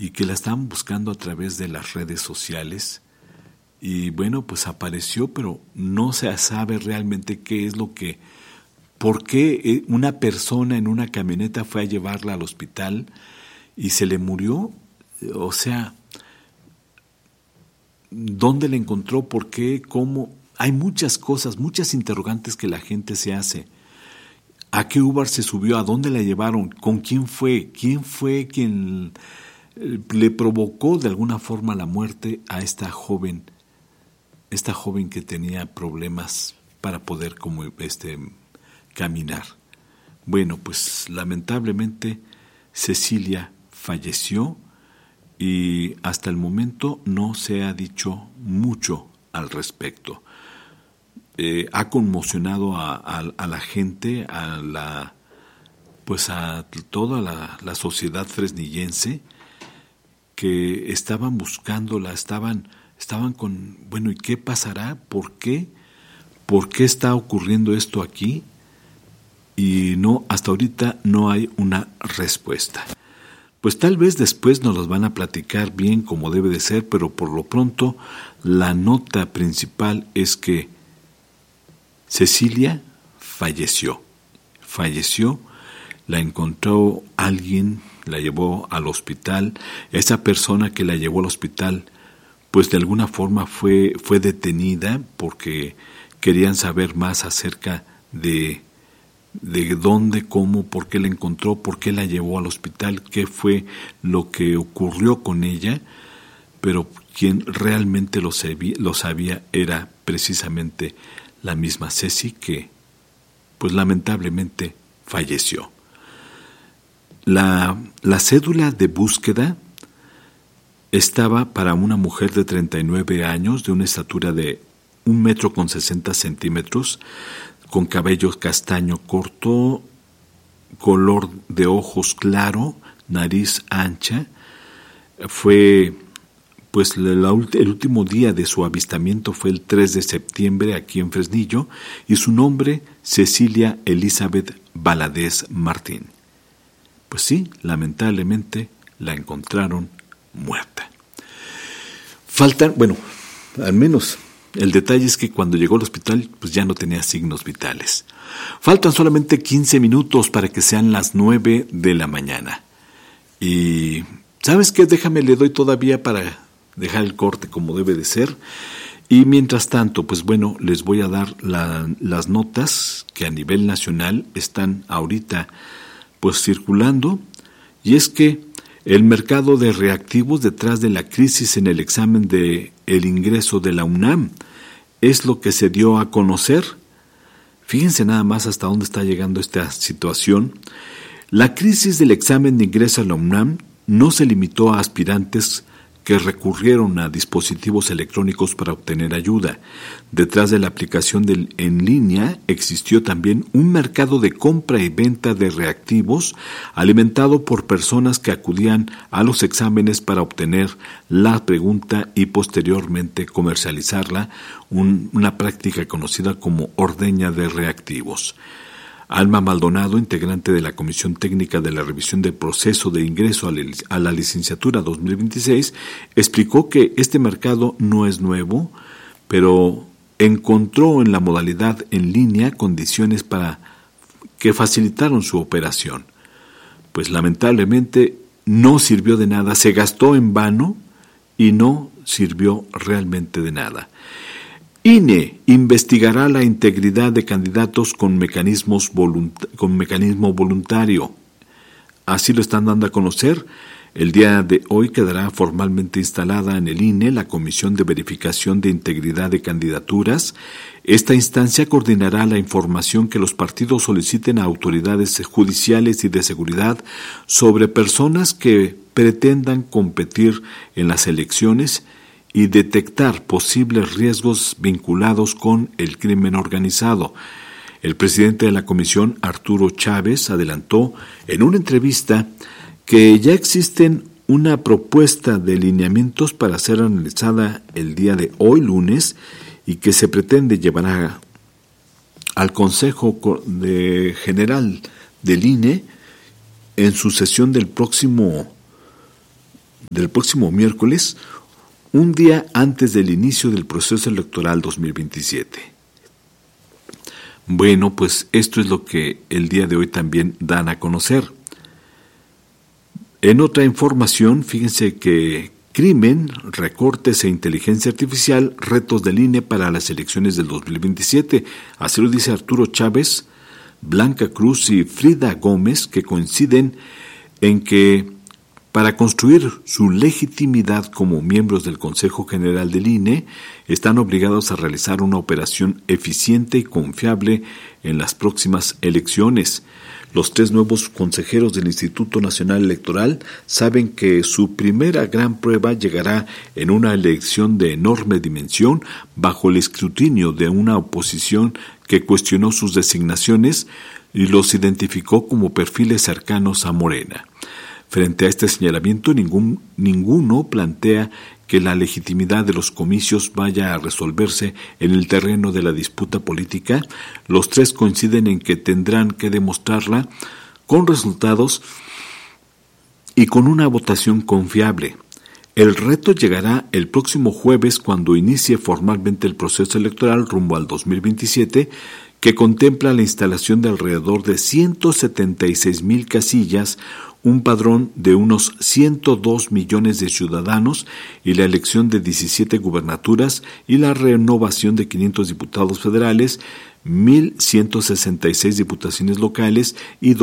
y que la estaban buscando a través de las redes sociales. Y bueno, pues apareció, pero no se sabe realmente qué es lo que, por qué una persona en una camioneta fue a llevarla al hospital y se le murió. O sea, ¿dónde la encontró? ¿Por qué? ¿Cómo? Hay muchas cosas, muchas interrogantes que la gente se hace. ¿A qué Uber se subió? ¿A dónde la llevaron? ¿Con quién fue? ¿Quién fue quien le provocó de alguna forma la muerte a esta joven que tenía problemas para poder caminar? Bueno, pues lamentablemente Cecilia falleció y hasta el momento no se ha dicho mucho al respecto. Ha conmocionado a la gente, a toda la sociedad fresnillense, que estaban buscándola, estaban con, bueno, ¿y qué pasará? ¿Por qué? ¿Por qué está ocurriendo esto aquí? Y no, hasta ahorita no hay una respuesta. Pues tal vez después nos los van a platicar bien como debe de ser, pero por lo pronto la nota principal es que Cecilia falleció, la encontró alguien, la llevó al hospital. Esa persona que la llevó al hospital, pues de alguna forma fue detenida porque querían saber más acerca de dónde, cómo, por qué la encontró, por qué la llevó al hospital, qué fue lo que ocurrió con ella, pero quien realmente lo sabía era precisamente la misma Ceci, que pues lamentablemente falleció. La cédula de búsqueda estaba para una mujer de 39 años, de una estatura de 1,60 m, con cabello castaño corto, color de ojos claro, nariz ancha. Fue, pues el último día de su avistamiento fue el 3 de septiembre aquí en Fresnillo, y su nombre, Cecilia Elizabeth Valadez Martín. Pues sí, lamentablemente la encontraron muerta. Faltan, bueno, al menos el detalle es que cuando llegó al hospital, pues ya no tenía signos vitales. Faltan solamente 15 minutos para que sean las 9 de la mañana. Y, ¿sabes qué? Le doy todavía para dejar el corte como debe de ser. Y mientras tanto, pues bueno, les voy a dar las notas que a nivel nacional están ahorita pues circulando. Y es que el mercado de reactivos detrás de la crisis en el examen de el ingreso de la UNAM es lo que se dio a conocer. Fíjense nada más hasta dónde está llegando esta situación. La crisis del examen de ingreso a la UNAM no se limitó a aspirantes que recurrieron a dispositivos electrónicos para obtener ayuda. Detrás de la aplicación en línea existió también un mercado de compra y venta de reactivos alimentado por personas que acudían a los exámenes para obtener la pregunta y posteriormente comercializarla, una práctica conocida como ordeña de reactivos. Alma Maldonado, integrante de la Comisión Técnica de la Revisión del Proceso de Ingreso a la Licenciatura 2026, explicó que este mercado no es nuevo, pero encontró en la modalidad en línea condiciones para que facilitaron su operación. Pues lamentablemente no sirvió de nada, se gastó en vano y no sirvió realmente de nada. INE investigará la integridad de candidatos con mecanismo voluntario. Así lo están dando a conocer. El día de hoy quedará formalmente instalada en el INE la Comisión de Verificación de Integridad de Candidaturas. Esta instancia coordinará la información que los partidos soliciten a autoridades judiciales y de seguridad sobre personas que pretendan competir en las elecciones y detectar posibles riesgos vinculados con el crimen organizado. El presidente de la comisión, Arturo Chávez, adelantó en una entrevista que ya existen una propuesta de lineamientos para ser analizada el día de hoy, lunes, y que se pretende llevar al Consejo General del INE en su sesión del próximo del próximo miércoles, un día antes del inicio del proceso electoral 2027. Bueno, pues esto es lo que el día de hoy también dan a conocer. En otra información, fíjense que crimen, recortes e inteligencia artificial, retos del INE para las elecciones del 2027. Así lo dice Arturo Chávez, Blanca Cruz y Frida Gómez, que coinciden en que para construir su legitimidad como miembros del Consejo General del INE, están obligados a realizar una operación eficiente y confiable en las próximas elecciones. Los 3 nuevos consejeros del Instituto Nacional Electoral saben que su primera gran prueba llegará en una elección de enorme dimensión bajo el escrutinio de una oposición que cuestionó sus designaciones y los identificó como perfiles cercanos a Morena. Frente a este señalamiento, ninguno plantea que la legitimidad de los comicios vaya a resolverse en el terreno de la disputa política. Los 3 coinciden en que tendrán que demostrarla con resultados y con una votación confiable. El reto llegará el próximo jueves cuando inicie formalmente el proceso electoral rumbo al 2027, que contempla la instalación de alrededor de 176,000 casillas, un padrón de unos 102 millones de ciudadanos y la elección de 17 gubernaturas y la renovación de 500 diputados federales, 1,166 diputaciones locales y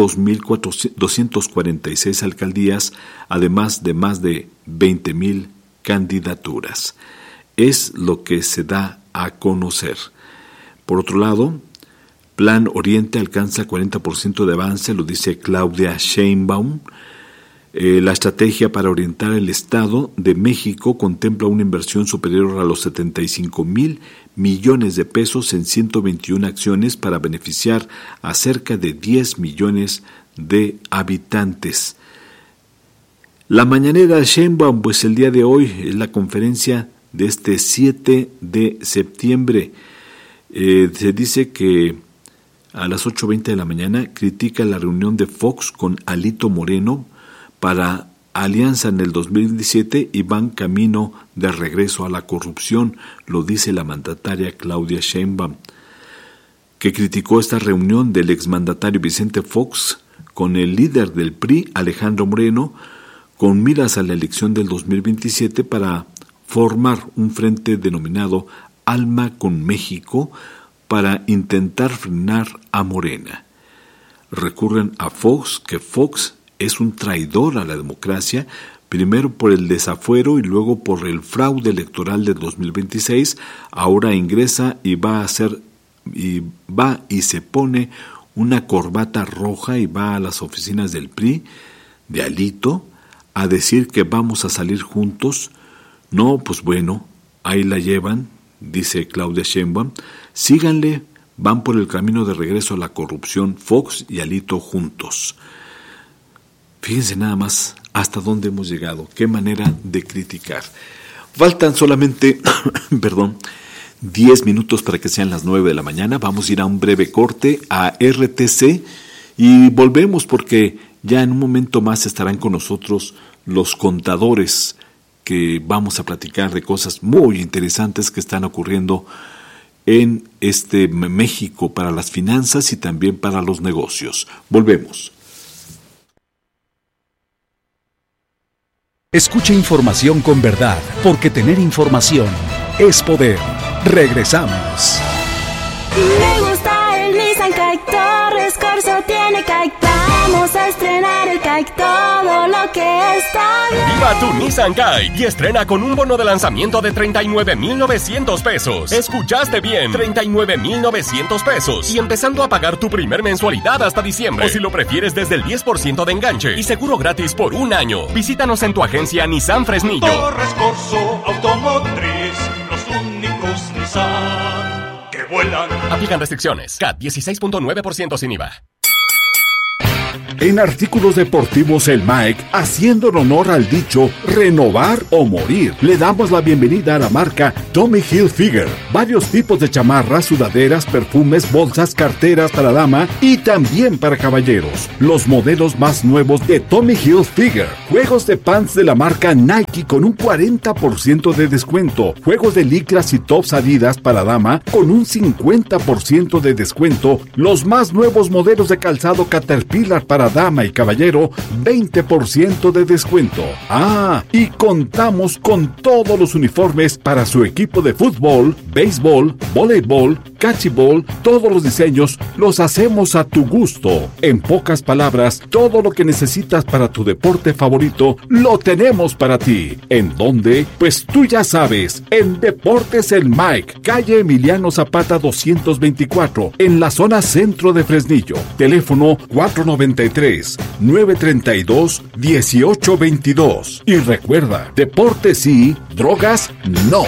2,246 alcaldías, además de más de 20,000 candidaturas. Es lo que se da a conocer. Por otro lado, Plan Oriente alcanza 40% de avance, lo dice Claudia Sheinbaum. La estrategia para orientar el Estado de México contempla una inversión superior a los 75,000 millones de pesos en 121 acciones para beneficiar a cerca de 10 millones de habitantes. La mañanera Sheinbaum, pues el día de hoy es la conferencia de este 7 de septiembre. Se dice que a las 8:20 de la mañana critica la reunión de Fox con Alito Moreno para alianza en el 2017 y van camino de regreso a la corrupción, lo dice la mandataria Claudia Sheinbaum, que criticó esta reunión del exmandatario Vicente Fox con el líder del PRI, Alejandro Moreno, con miras a la elección del 2027 para formar un frente denominado Alma con México, para intentar frenar a Morena. Recurren a Fox, que Fox es un traidor a la democracia, primero por el desafuero y luego por el fraude electoral de 2026. Ahora ingresa y va y se pone una corbata roja y va a las oficinas del PRI, de Alito, a decir que vamos a salir juntos. No, pues bueno, ahí la llevan, dice Claudia Sheinbaum. Síganle, van por el camino de regreso a la corrupción, Fox y Alito juntos. Fíjense nada más hasta dónde hemos llegado, qué manera de criticar. Faltan solamente, 10 minutos para que sean las 9 de la mañana. Vamos a ir a un breve corte a RTC y volvemos porque ya en un momento más estarán con nosotros los contadores, que vamos a platicar de cosas muy interesantes que están ocurriendo en México para las finanzas y también para los negocios. Volvemos. Escucha información con verdad, porque tener información es poder. Regresamos. Me gusta el Nissan Kite, Torres Corso tiene Kite. Vamos a estrenar el Kite, todo lo que está bien. Viva tu Nissan Kite y estrena con un bono de lanzamiento de 39,900 pesos. Escuchaste bien, 39,900 pesos. Y empezando a pagar tu primer mensualidad hasta diciembre. O si lo prefieres, desde el 10% de enganche y seguro gratis por un año. Visítanos en tu agencia Nissan Fresnillo. Torres Corso Automotriz, los únicos Nissan que vuelan. Aplican restricciones. CAT 16.9% sin IVA. En artículos deportivos El Mike, haciendo honor al dicho renovar o morir, le damos la bienvenida a la marca Tommy Hilfiger. Varios tipos de chamarras, sudaderas, perfumes, bolsas, carteras para dama y también para caballeros. Los modelos más nuevos de Tommy Hilfiger. Juegos de pants de la marca Nike con un 40% de descuento. Juegos de licras y tops Adidas para dama con un 50% de descuento. Los más nuevos modelos de calzado Caterpillar para dama y caballero, 20% de descuento. Y contamos con todos los uniformes para su equipo de fútbol, béisbol, voleibol, cachibol. Todos los diseños los hacemos a tu gusto. En pocas palabras, todo lo que necesitas para tu deporte favorito lo tenemos para ti. ¿En dónde? Pues tú ya sabes, en Deportes El Mike, calle Emiliano Zapata 224, en la zona centro de Fresnillo. Teléfono 493-932-1822. Y recuerda, deportes sí, drogas no.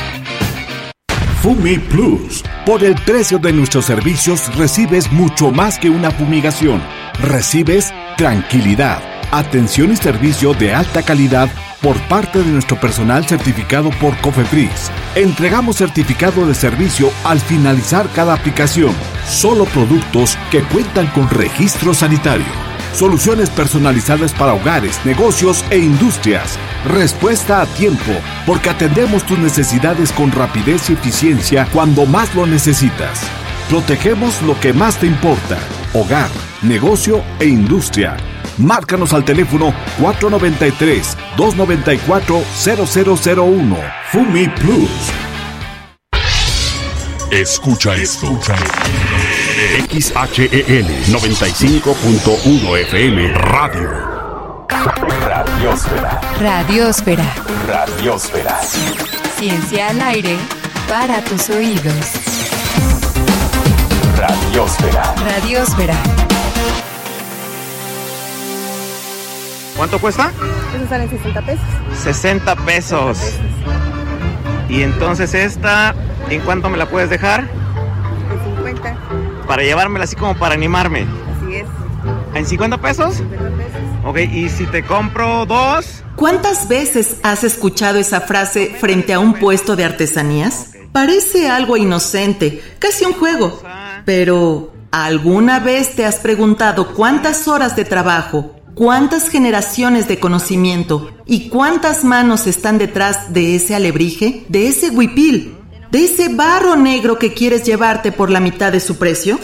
Fumi Plus. Por el precio de nuestros servicios recibes mucho más que una fumigación. Recibes tranquilidad, atención y servicio de alta calidad por parte de nuestro personal certificado por Cofepris. Entregamos certificado de servicio al finalizar cada aplicación. Solo productos que cuentan con registro sanitario. Soluciones personalizadas para hogares, negocios e industrias. Respuesta a tiempo, porque atendemos tus necesidades con rapidez y eficiencia cuando más lo necesitas. Protegemos lo que más te importa: hogar, negocio e industria. Márcanos al teléfono 493-294-0001. Fumi Plus. Escucha esto. XHEL 95.1 FM Radio. Radiósfera. Radiósfera. Radiósfera. Ciencia al aire para tus oídos. Radiósfera. Radiósfera. ¿Cuánto cuesta? Eso salen 60 pesos. 60 pesos. Y entonces esta, ¿en cuánto me la puedes dejar? En 50. Para llevármela así como para animarme. Así es. ¿En 50 pesos? 50 pesos. Ok, ¿y si te compro dos? ¿Cuántas veces has escuchado esa frase frente a un puesto de artesanías? Parece algo inocente, casi un juego. Pero, ¿alguna vez te has preguntado cuántas horas de trabajo, cuántas generaciones de conocimiento y cuántas manos están detrás de ese alebrije, de ese huipil, de ese barro negro que quieres llevarte por la mitad de su precio?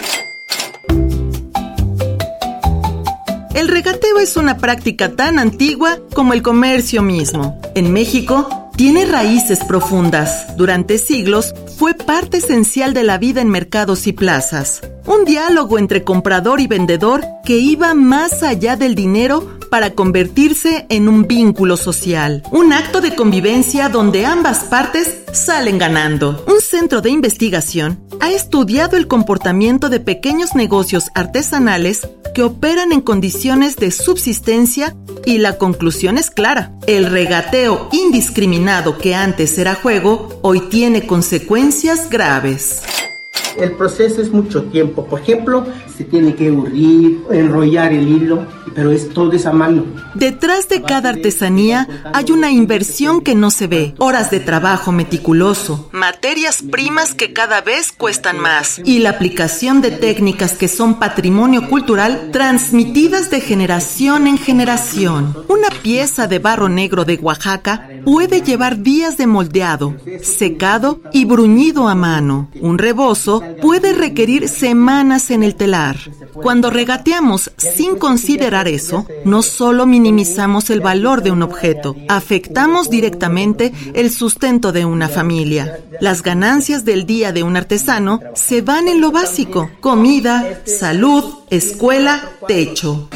El regateo es una práctica tan antigua como el comercio mismo. En México, tiene raíces profundas. Durante siglos, fue parte esencial de la vida en mercados y plazas. Un diálogo entre comprador y vendedor que iba más allá del dinero para convertirse en un vínculo social. Un acto de convivencia donde ambas partes salen ganando. Un centro de investigación ha estudiado el comportamiento de pequeños negocios artesanales que operan en condiciones de subsistencia y la conclusión es clara. El regateo indiscriminado que antes era juego, hoy tiene consecuencias graves. El proceso es mucho tiempo. Por ejemplo, se tiene que urrir, enrollar el hilo, pero todo es a mano. Detrás de cada artesanía hay una inversión que no se ve, horas de trabajo meticuloso, materias primas que cada vez cuestan más y la aplicación de técnicas que son patrimonio cultural transmitidas de generación en generación. Una pieza de barro negro de Oaxaca puede llevar días de moldeado, secado y bruñido a mano. Un rebozo puede requerir semanas en el telar. Cuando regateamos sin considerar eso, no solo minimizamos el valor de un objeto, afectamos directamente el sustento de una familia. Las ganancias del día de un artesano se van en lo básico: comida, salud, escuela, techo.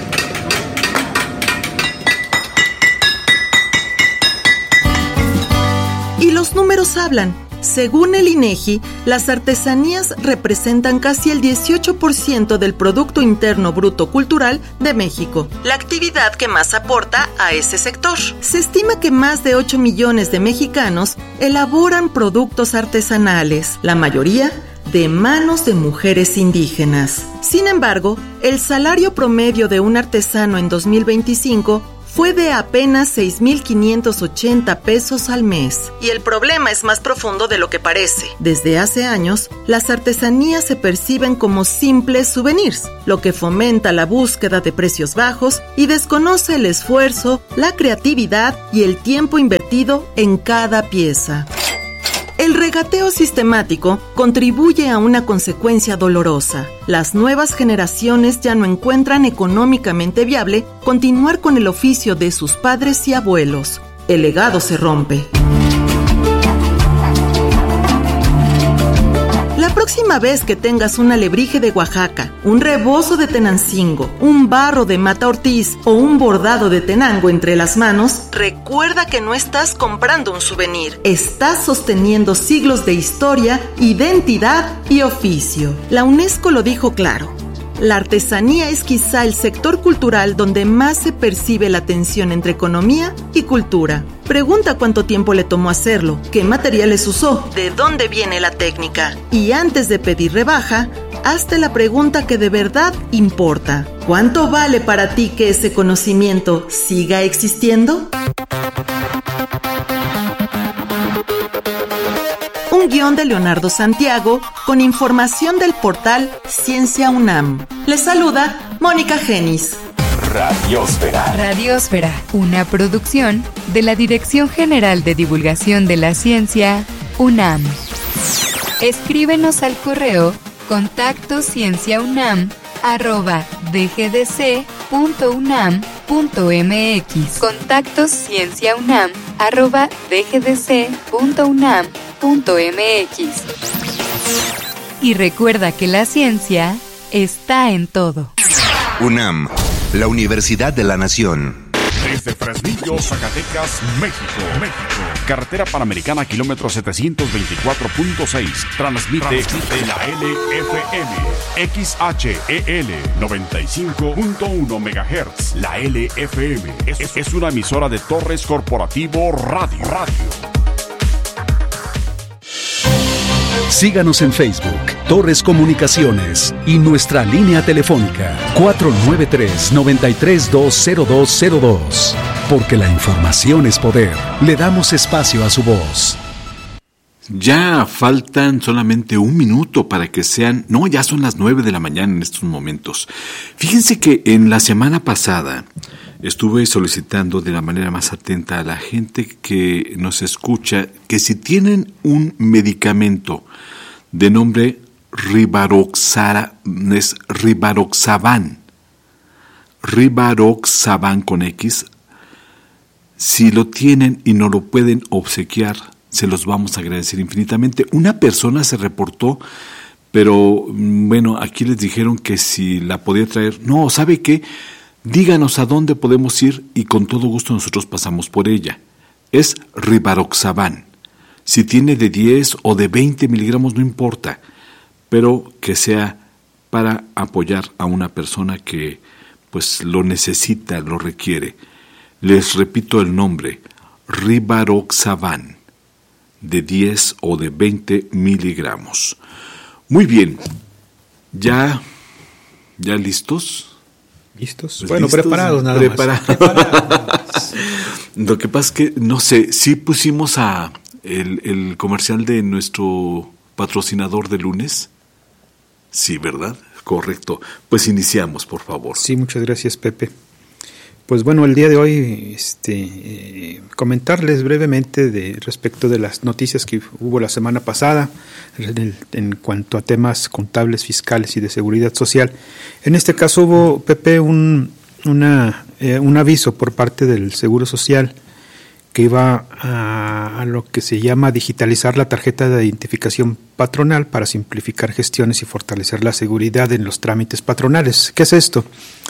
Y los números hablan. Según el INEGI, las artesanías representan casi el 18% del Producto Interno Bruto Cultural de México, la actividad que más aporta a ese sector. Se estima que más de 8 millones de mexicanos elaboran productos artesanales, la mayoría de manos de mujeres indígenas. Sin embargo, el salario promedio de un artesano en 2025 fue de apenas 6,580 pesos al mes. Y el problema es más profundo de lo que parece. Desde hace años, las artesanías se perciben como simples souvenirs, lo que fomenta la búsqueda de precios bajos y desconoce el esfuerzo, la creatividad y el tiempo invertido en cada pieza. El regateo sistemático contribuye a una consecuencia dolorosa. Las nuevas generaciones ya no encuentran económicamente viable continuar con el oficio de sus padres y abuelos. El legado se rompe. La próxima vez que tengas un alebrije de Oaxaca, un rebozo de Tenancingo, un barro de Mata Ortiz o un bordado de Tenango entre las manos, recuerda que no estás comprando un souvenir, estás sosteniendo siglos de historia, identidad y oficio. La UNESCO lo dijo claro. La artesanía es quizá el sector cultural donde más se percibe la tensión entre economía y cultura. Pregunta cuánto tiempo le tomó hacerlo, qué materiales usó, de dónde viene la técnica. Y antes de pedir rebaja, hazte la pregunta que de verdad importa. ¿Cuánto vale para ti que ese conocimiento siga existiendo? Un guión de Leonardo Santiago con información del portal Ciencia UNAM. Les saluda Mónica Genis. Radiósfera. Radiósfera, una producción de la Dirección General de Divulgación de la Ciencia, UNAM. Escríbenos al correo contactoscienciaunam@dgdc.unam.mx. contactoscienciaunam@dgdc.unam.mx. Y recuerda que la ciencia está en todo. UNAM, la Universidad de la Nación. Desde Fresnillo, Zacatecas, México. Carretera Panamericana, kilómetro 724.6. Transmite la LFM. XHEL 95.1 MHz. La LFM es una emisora de Torres Corporativo Radio. Síganos en Facebook, Torres Comunicaciones, y nuestra línea telefónica 493-9320202. Porque la información es poder. Le damos espacio a su voz. Ya faltan solamente un minuto para que sean... No, ya son las 9 de la mañana en estos momentos. Fíjense que en la semana pasada estuve solicitando de la manera más atenta a la gente que nos escucha que si tienen un medicamento de nombre Rivaroxaban con X, si lo tienen y no lo pueden obsequiar, se los vamos a agradecer infinitamente. Una persona se reportó, pero bueno, aquí les dijeron que si la podía traer. No, ¿sabe qué? Díganos a dónde podemos ir y con todo gusto nosotros pasamos por ella. Es Rivaroxaban. Si tiene de 10 o de 20 miligramos, no importa, pero que sea para apoyar a una persona que pues lo necesita, lo requiere. Les repito el nombre, Rivaroxaban, de 10 o de 20 miligramos. Muy bien, ¿ya listos? ¿Listos? Pues bueno, listos, preparados nada preparados. Más. Lo que pasa es que, no sé, sí pusimos el comercial de nuestro patrocinador de lunes. Sí, ¿verdad? Correcto. Pues iniciamos, por favor. Sí, muchas gracias, Pepe. Pues bueno, el día de hoy comentarles brevemente respecto de las noticias que hubo la semana pasada en cuanto a temas contables, fiscales y de seguridad social. En este caso hubo, Pepe, un aviso por parte del Seguro Social que iba a lo que se llama digitalizar la tarjeta de identificación patronal para simplificar gestiones y fortalecer la seguridad en los trámites patronales. ¿Qué es esto?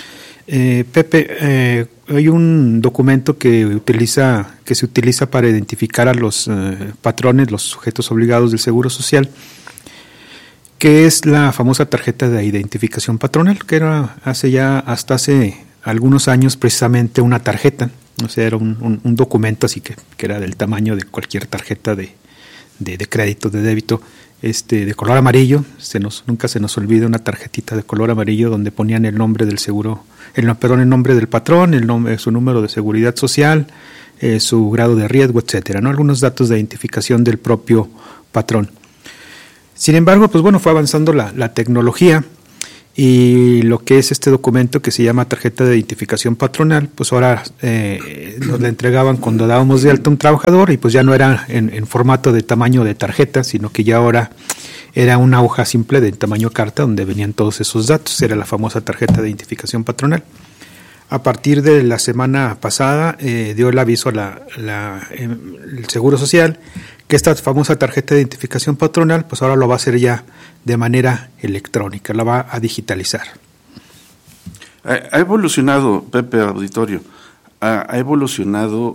Pepe, hay un documento que se utiliza para identificar a los patrones, los sujetos obligados del Seguro Social, que es la famosa tarjeta de identificación patronal, que era hasta hace algunos años precisamente una tarjeta. O sea, era un documento así que era del tamaño de cualquier tarjeta de crédito, de débito, de color amarillo. Nunca se nos olvida una tarjetita de color amarillo donde ponían el nombre del seguro, el nombre del patrón, su número de seguridad social, su grado de riesgo, etcétera, ¿no? Algunos datos de identificación del propio patrón. Sin embargo, pues bueno, fue avanzando la tecnología, y lo que es este documento que se llama tarjeta de identificación patronal, pues ahora nos la entregaban cuando dábamos de alta un trabajador, y pues ya no era en formato de tamaño de tarjeta, sino que ya ahora era una hoja simple de tamaño carta donde venían todos esos datos. Era la famosa tarjeta de identificación patronal. A partir de la semana pasada dio el aviso el Seguro Social que esta famosa tarjeta de identificación patronal, pues ahora lo va a hacer ya de manera electrónica, la va a digitalizar. Ha evolucionado, Pepe Auditorio, ha evolucionado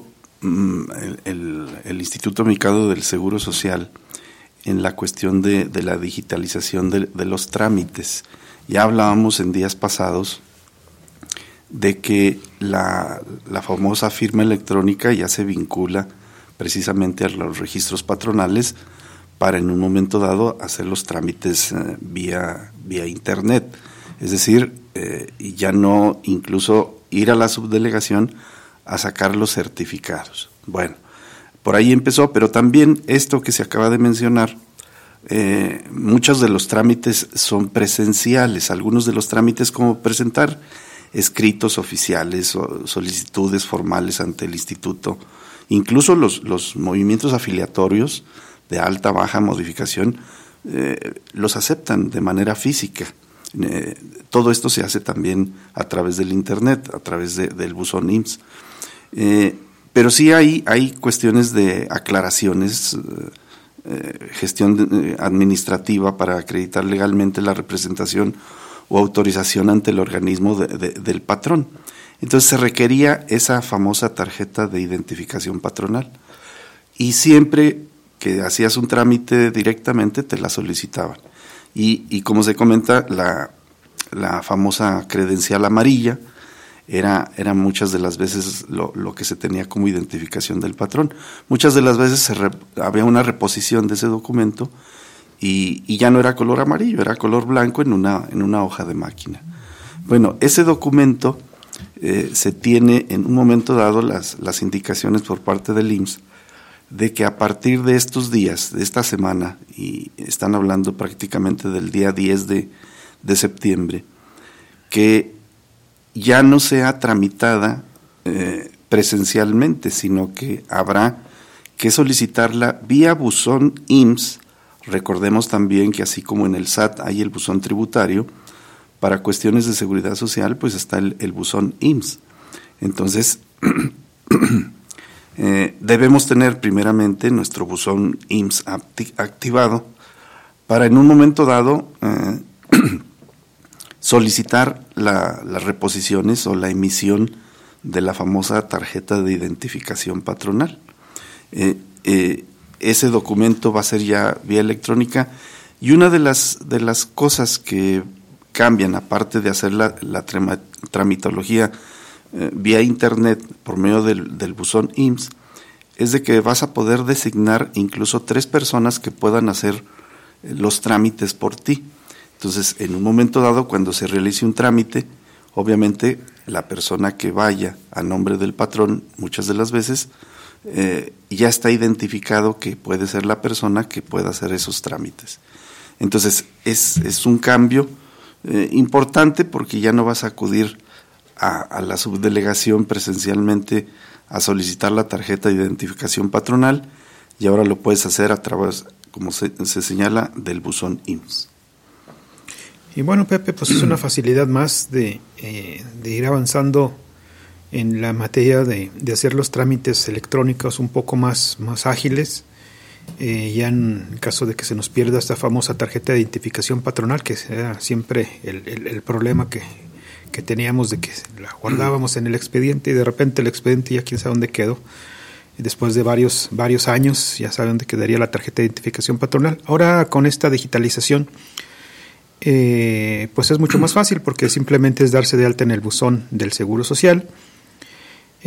el Instituto Mexicano del Seguro Social en la cuestión de la digitalización de los trámites. Ya hablábamos en días pasados de que la famosa firma electrónica ya se vincula precisamente a los registros patronales para en un momento dado hacer los trámites vía internet. Es decir, ya no incluso ir a la subdelegación a sacar los certificados. Bueno, por ahí empezó, pero también esto que se acaba de mencionar, muchos de los trámites son presenciales, algunos de los trámites como presentar escritos oficiales o solicitudes formales ante el instituto, incluso los movimientos afiliatorios de alta, baja, modificación, los aceptan de manera física. Todo esto se hace también a través del internet, a través del buzón IMSS. Pero sí hay cuestiones de aclaraciones, gestión administrativa para acreditar legalmente la representación o autorización ante el organismo del patrón. Entonces se requería esa famosa tarjeta de identificación patronal, y siempre que hacías un trámite directamente te la solicitaban. Y como se comenta, la famosa credencial amarilla era muchas de las veces lo que se tenía como identificación del patrón. Muchas de las veces había una reposición de ese documento y ya no era color amarillo, era color blanco en una hoja de máquina. Bueno, ese documento se tiene en un momento dado las indicaciones por parte del IMSS de que a partir de estos días, de esta semana, y están hablando prácticamente del día 10 de septiembre, que ya no sea tramitada presencialmente, sino que habrá que solicitarla vía buzón IMSS. Recordemos también que así como en el SAT hay el buzón tributario, para cuestiones de seguridad social pues está el buzón IMSS. Entonces debemos tener primeramente nuestro buzón IMSS activado para en un momento dado solicitar las reposiciones o la emisión de la famosa tarjeta de identificación patronal. Ese documento va a ser ya vía electrónica, y una de las cosas que cambian, aparte de hacer la tramitología vía internet por medio del buzón IMSS, es de que vas a poder designar incluso 3 personas que puedan hacer los trámites por ti. Entonces, en un momento dado, cuando se realice un trámite, obviamente la persona que vaya a nombre del patrón, muchas de las veces, ya está identificado que puede ser la persona que pueda hacer esos trámites. Entonces, es un cambio importante, porque ya no vas a acudir a la subdelegación presencialmente a solicitar la tarjeta de identificación patronal, y ahora lo puedes hacer a través, como se señala, del buzón IMSS. Y bueno, Pepe, pues es una facilidad más de ir avanzando en la materia de hacer los trámites electrónicos un poco más ágiles. Ya en caso de que se nos pierda esta famosa tarjeta de identificación patronal, que era siempre el problema que teníamos, de que la guardábamos en el expediente y de repente el expediente ya quién sabe dónde quedó. Y después de varios años ya sabe dónde quedaría la tarjeta de identificación patronal. Ahora con esta digitalización pues es mucho más fácil, porque simplemente es darse de alta en el buzón del Seguro Social,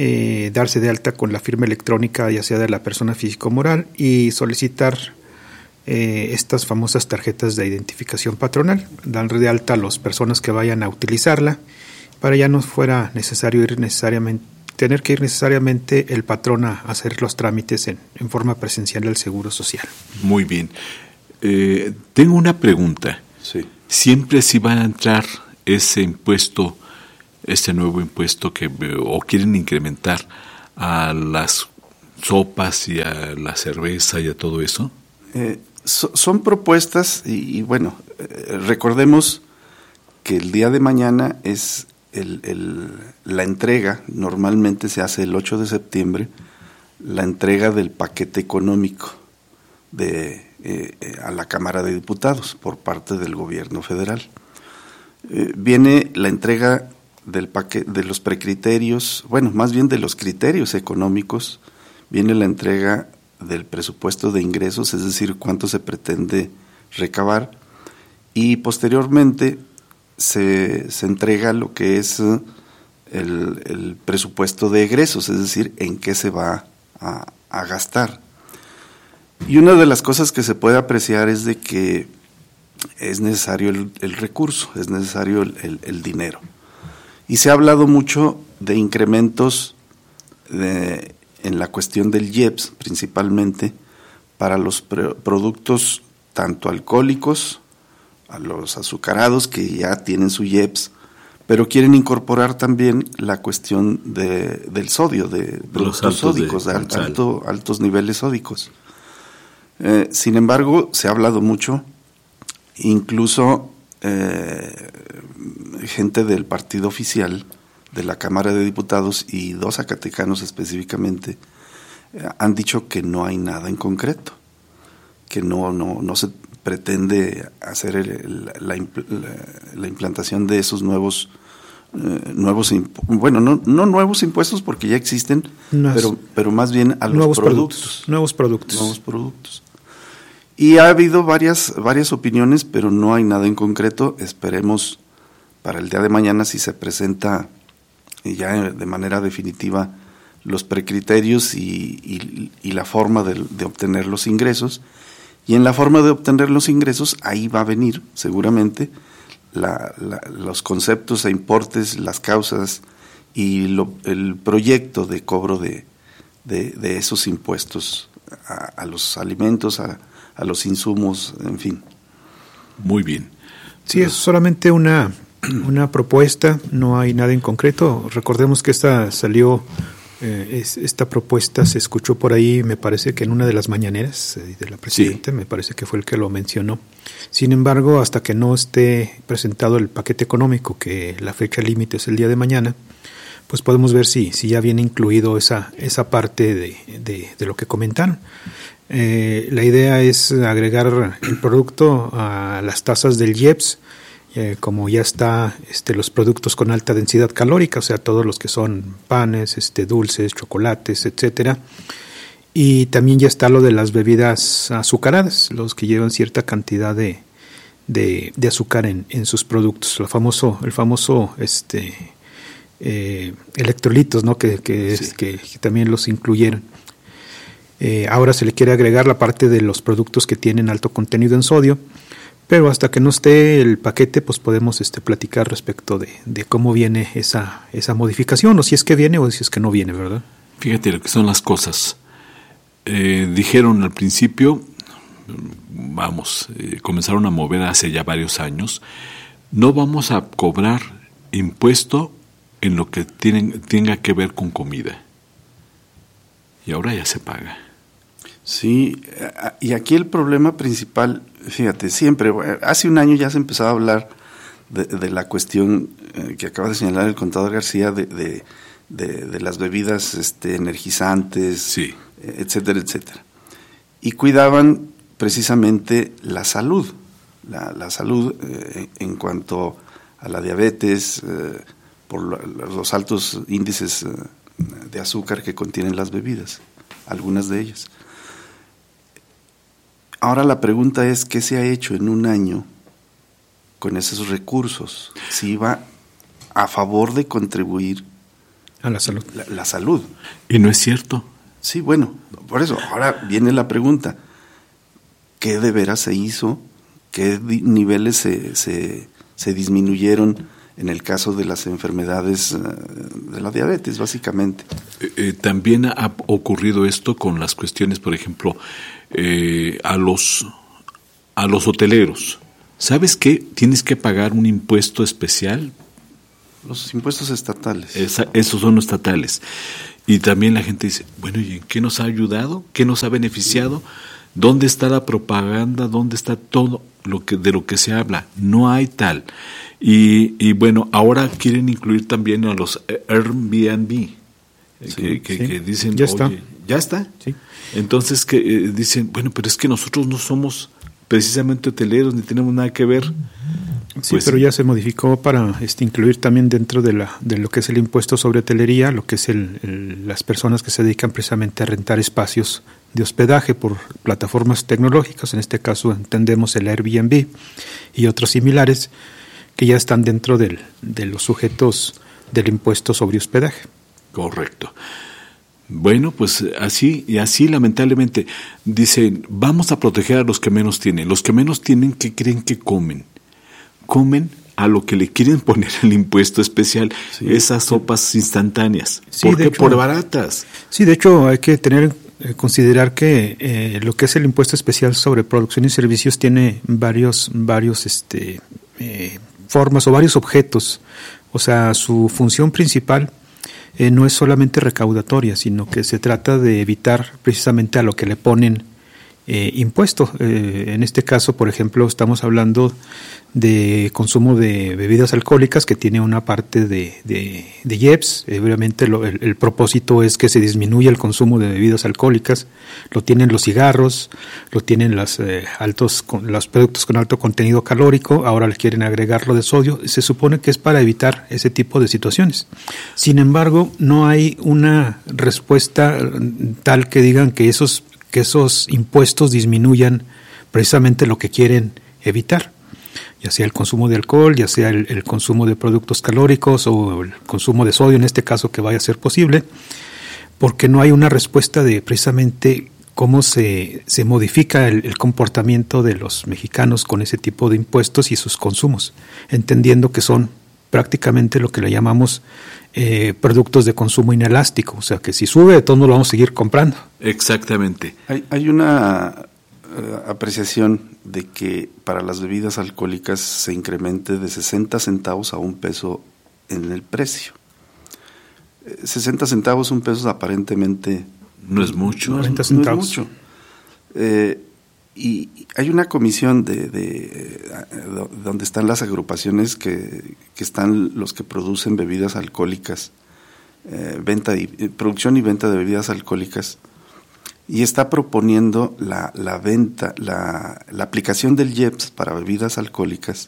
darse de alta con la firma electrónica ya sea de la persona física o moral, y solicitar estas famosas tarjetas de identificación patronal, dan de alta a las personas que vayan a utilizarla, para ya no fuera necesario tener que ir necesariamente el patrón a hacer los trámites en forma presencial del Seguro Social. Muy bien. Tengo una pregunta. Sí. ¿Siempre sí van a entrar ese impuesto, este nuevo impuesto o quieren incrementar a las sopas y a la cerveza y a todo eso? Son propuestas y bueno, recordemos que el día de mañana es la entrega, normalmente se hace el 8 de septiembre, la entrega del paquete económico a la Cámara de Diputados por parte del gobierno federal. Viene la entrega del paquete, de los precriterios, bueno, más bien de los criterios económicos, viene la entrega del presupuesto de ingresos, es decir, cuánto se pretende recabar, y posteriormente se entrega lo que es el presupuesto de egresos, es decir, en qué se va a gastar. Y una de las cosas que se puede apreciar es de que es necesario el recurso, es necesario el dinero. Y se ha hablado mucho de incrementos en la cuestión del IEPS, principalmente para los productos tanto alcohólicos, a los azucarados que ya tienen su IEPS, pero quieren incorporar también la cuestión del sodio, de productos sódicos, de altos niveles sódicos. Sin embargo, se ha hablado mucho, incluso gente del partido oficial de la Cámara de Diputados y 2 zacatecanos específicamente han dicho que no hay nada en concreto, que no se pretende hacer la implantación de esos nuevos nuevos impuestos porque ya existen, pero más bien a los nuevos productos. Y ha habido varias opiniones, pero no hay nada en concreto. Esperemos para el día de mañana, si se presenta ya de manera definitiva los precriterios y la forma de obtener los ingresos. Y en la forma de obtener los ingresos, ahí va a venir seguramente los conceptos e importes, las causas y el proyecto de cobro de esos impuestos a los alimentos, a los insumos, en fin. Muy bien. Sí, es solamente una propuesta, no hay nada en concreto. Recordemos que esta propuesta se escuchó por ahí, me parece que en una de las mañaneras de la Presidenta, sí. Me parece que fue el que lo mencionó. Sin embargo, hasta que no esté presentado el paquete económico, que la fecha límite es el día de mañana, pues podemos ver si ya viene incluido esa parte de lo que comentaron. La idea es agregar el producto a las tasas del IEPS, como ya está los productos con alta densidad calórica, o sea, todos los que son panes, dulces, chocolates, etcétera. Y también ya está lo de las bebidas azucaradas, los que llevan cierta cantidad de azúcar en sus productos, el famoso electrolitos, ¿no? que también los incluyeron. Ahora se le quiere agregar la parte de los productos que tienen alto contenido en sodio, pero hasta que no esté el paquete, pues podemos platicar respecto de cómo viene esa modificación, o si es que viene o si es que no viene, ¿verdad? Fíjate lo que son las cosas. Dijeron al principio, comenzaron a mover hace ya varios años, no vamos a cobrar impuesto en lo que tenga que ver con comida. Y ahora ya se paga. Sí, y aquí el problema principal, fíjate, siempre, hace un año ya se empezaba a hablar de la cuestión que acaba de señalar el contador García, de las bebidas energizantes, sí. Etcétera, etcétera. Y cuidaban precisamente la salud, la salud en cuanto a la diabetes, por los altos índices de azúcar que contienen las bebidas, algunas de ellas. Ahora la pregunta es, ¿qué se ha hecho en un año con esos recursos? Si iba a favor de contribuir a la salud. La salud. Y no es cierto. Sí, bueno, por eso, ahora viene la pregunta. qué de veras se hizo, qué niveles se disminuyeron en el caso de las enfermedades de la diabetes, básicamente. También ha ocurrido esto con las cuestiones, por ejemplo, a los hoteleros. ¿Sabes qué? Tienes que pagar un impuesto especial. Los impuestos estatales. Esos son los estatales. Y también la gente dice, bueno, ¿y en qué nos ha ayudado? ¿Qué nos ha beneficiado? ¿Dónde está la propaganda? ¿Dónde está todo de lo que se habla? No hay tal. Y bueno, ahora quieren incluir también a los Airbnb, que dicen, ya está. Oye, ¿ya está? Sí. Entonces que dicen, bueno, pero es que nosotros no somos precisamente hoteleros, ni tenemos nada que ver. Sí, pues, pero ya se modificó para incluir también dentro de lo que es el impuesto sobre hotelería, lo que es las personas que se dedican precisamente a rentar espacios de hospedaje por plataformas tecnológicas, en este caso entendemos el Airbnb y otros similares que ya están dentro de los sujetos del impuesto sobre hospedaje. Correcto. Bueno, pues así lamentablemente dicen, vamos a proteger a los que menos tienen. Los que menos tienen, ¿qué creen que comen? Comen a lo que le quieren poner el impuesto especial, esas sopas instantáneas. Sí, ¿Por qué? Hecho, por baratas. Sí, de hecho hay que considerar que lo que es el impuesto especial sobre producción y servicios tiene varios formas o varios objetos. O sea, su función principal no es solamente recaudatoria, sino que se trata de evitar precisamente a lo que le ponen impuestos. En este caso, por ejemplo, estamos hablando de consumo de bebidas alcohólicas que tiene una parte de IEPS. Obviamente el propósito es que se disminuya el consumo de bebidas alcohólicas. Lo tienen los cigarros, lo tienen los productos con alto contenido calórico, ahora le quieren agregar lo de sodio. Se supone que es para evitar ese tipo de situaciones. Sin embargo, no hay una respuesta tal que digan que esos impuestos disminuyan precisamente lo que quieren evitar, ya sea el consumo de alcohol, ya sea el consumo de productos calóricos o el consumo de sodio, en este caso, que vaya a ser posible, porque no hay una respuesta de precisamente cómo se modifica el comportamiento de los mexicanos con ese tipo de impuestos y sus consumos, entendiendo que son prácticamente lo que le llamamos productos de consumo inelástico, o sea que si sube, de todos modos lo vamos a seguir comprando. Exactamente. Hay una apreciación de que para las bebidas alcohólicas se incremente de 60 centavos a $1 en el precio. 60 centavos, $1 aparentemente no es mucho. 90 centavos. No es mucho. Y hay una comisión donde están las agrupaciones que están los que producen bebidas alcohólicas, producción y venta de bebidas alcohólicas, y está proponiendo la aplicación del IEPS para bebidas alcohólicas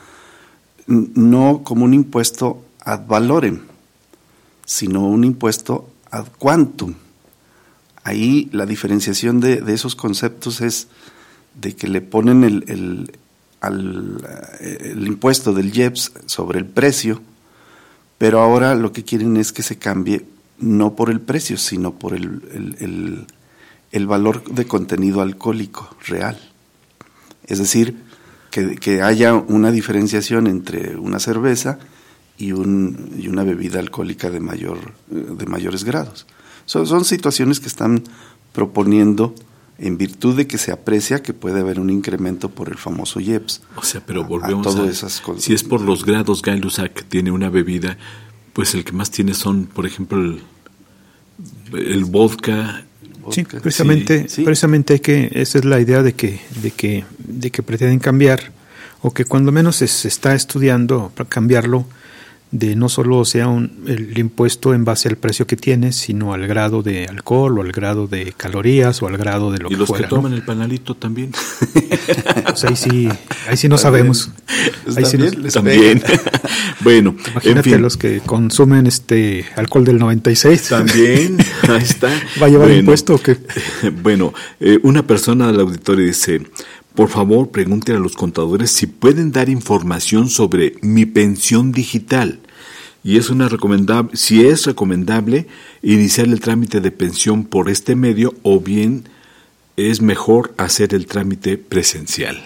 no como un impuesto ad valorem, sino un impuesto ad quantum. Ahí la diferenciación de esos conceptos es de que le ponen el impuesto del IEPS sobre el precio, pero ahora lo que quieren es que se cambie no por el precio, sino por el valor de contenido alcohólico real. Es decir, que haya una diferenciación entre una cerveza y una bebida alcohólica de mayores grados. Son situaciones que están proponiendo en virtud de que se aprecia que puede haber un incremento por el famoso IEPS. O sea, pero volvemos a esas cosas. Si es por los grados, Guy Lussac que tiene una bebida, pues el que más tiene son, por ejemplo, el vodka. Sí, precisamente esa es la idea de que pretenden cambiar, o que cuando menos se está estudiando para cambiarlo, de no solo sea el impuesto en base al precio que tienes, sino al grado de alcohol o al grado de calorías o al grado de lo que fuera. Y los que toman el panalito también. Pues ahí sí no sabemos. Pues ahí también. Bueno, imagínate, en fin, los que consumen alcohol del 96. También, ahí está. ¿Va a llevar impuesto o qué? Bueno, una persona del auditorio dice: por favor, pregúntenle a los contadores si pueden dar información sobre mi pensión digital. Y si es recomendable iniciar el trámite de pensión por este medio, o bien es mejor hacer el trámite presencial?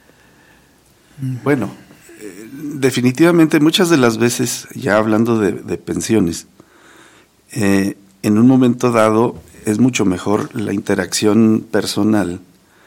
Bueno, definitivamente muchas de las veces, ya hablando de pensiones, en un momento dado es mucho mejor la interacción personal,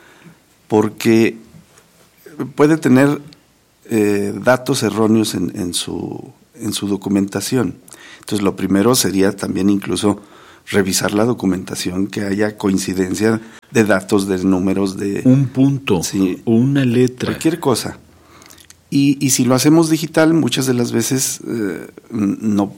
porque puede tener datos erróneos en su documentación. Entonces, lo primero sería también incluso revisar la documentación, que haya coincidencia de datos, de números, de un punto, sí, o una letra, cualquier cosa. Y si lo hacemos digital, muchas de las veces no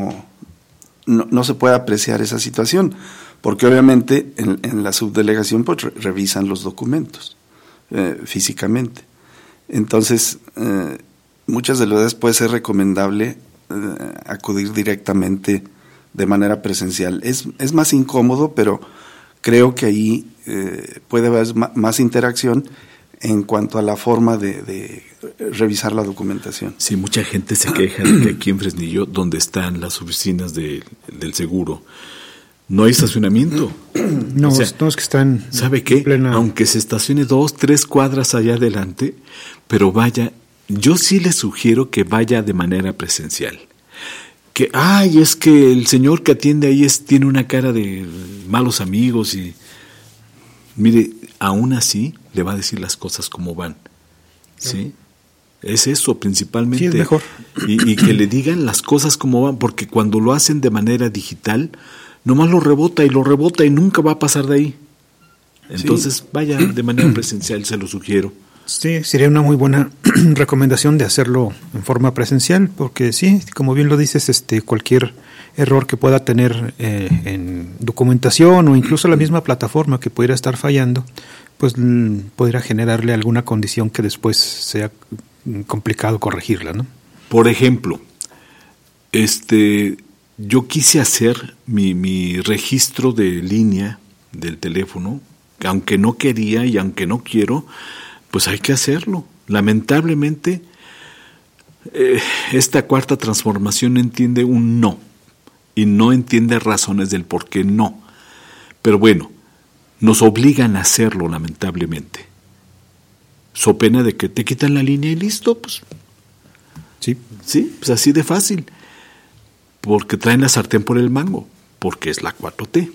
se puede apreciar esa situación, porque obviamente en la subdelegación pues revisan los documentos físicamente. Entonces, muchas de las veces puede ser recomendable acudir directamente de manera presencial. Es más incómodo, pero creo que ahí puede haber más interacción en cuanto a la forma de revisar la documentación. Sí, mucha gente se queja de que aquí en Fresnillo, donde están las oficinas del seguro, no hay estacionamiento. No, o sea, no es que están... ¿Sabe qué? Aunque se estacione 2-3 cuadras allá adelante, pero vaya, yo sí le sugiero que vaya de manera presencial. Que, es que el señor que atiende ahí tiene una cara de malos amigos y... Mire, aún así le va a decir las cosas como van. ¿Sí? Es eso principalmente. Sí, es mejor. Y que le digan las cosas como van, porque cuando lo hacen de manera digital, nomás lo rebota y nunca va a pasar de ahí. Entonces, vaya de manera presencial, se lo sugiero. Sí, sería una muy buena recomendación de hacerlo en forma presencial, porque sí, como bien lo dices, cualquier error que pueda tener en documentación o incluso la misma plataforma que pudiera estar fallando, pues podría generarle alguna condición que después sea complicado corregirla, ¿no? Por ejemplo, yo quise hacer mi registro de línea del teléfono, aunque no quería y aunque no quiero, pues hay que hacerlo. Lamentablemente, esta cuarta transformación entiende un no, y no entiende razones del por qué no. Pero bueno, nos obligan a hacerlo, lamentablemente. So pena de que te quitan la línea y listo, pues. Sí, pues así de fácil. Porque traen la sartén por el mango, porque es la 4T.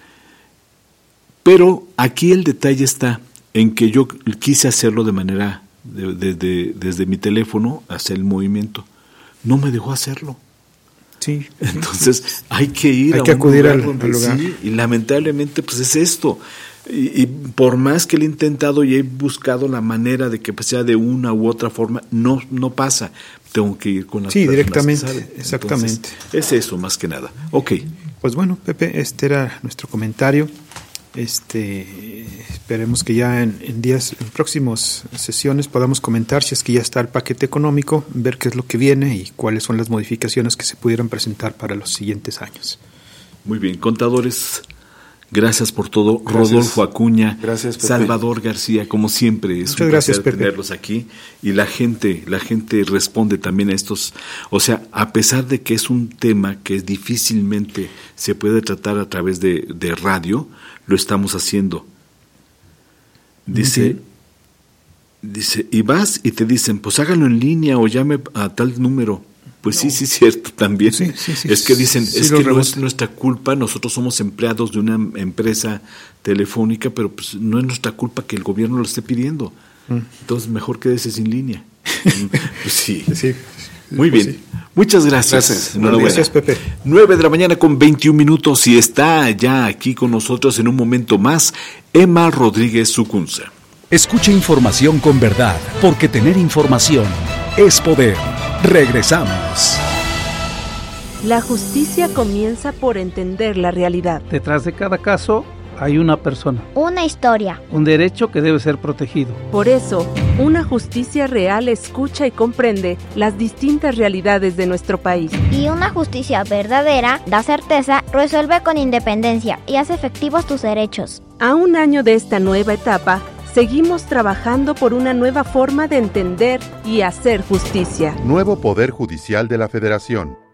Pero aquí el detalle está en que yo quise hacerlo de manera, desde mi teléfono, hacer el movimiento. No me dejó hacerlo. Sí. Entonces hay que acudir al lugar. Sí, y lamentablemente pues es esto. Y por más que lo he intentado y he buscado la manera de que sea de una u otra forma, no pasa. Tengo que ir con las personas directamente, que saben. exactamente. Entonces, es eso más que nada. Ok. Pues bueno, Pepe, este era nuestro comentario. Esperemos que ya en próximas sesiones podamos comentar si es que ya está el paquete económico, ver qué es lo que viene y cuáles son las modificaciones que se pudieran presentar para los siguientes años. Muy bien, contadores, gracias por todo. Gracias. Rodolfo Acuña, gracias, Pepe. Salvador García, como siempre, es muchas un gracias, placer Pepe. tenerlos aquí. Y la gente responde también a estos, o sea, a pesar de que es un tema que difícilmente se puede tratar a través de radio, lo estamos haciendo. Dice, y vas y te dicen, pues háganlo en línea o llame a tal número. Pues sí, cierto, también. Sí, es que dicen, es que no es rebota. nuestra culpa, nosotros somos empleados de una empresa telefónica, pero pues no es nuestra culpa que el gobierno lo esté pidiendo. Entonces mejor quédese sin línea. Pues sí. Muy bien. Sí. Muchas gracias. Gracias, Pepe. 9:00 con 21 minutos y está ya aquí con nosotros en un momento más Emma Rodríguez Sucunza. Escuche información con verdad, porque tener información es poder. Regresamos. La justicia comienza por entender la realidad. Detrás de cada caso hay una persona. Una historia. Un derecho que debe ser protegido. Por eso, una justicia real escucha y comprende las distintas realidades de nuestro país. Y una justicia verdadera da certeza, resuelve con independencia y hace efectivos tus derechos. A un año de esta nueva etapa, seguimos trabajando por una nueva forma de entender y hacer justicia. Nuevo Poder Judicial de la Federación.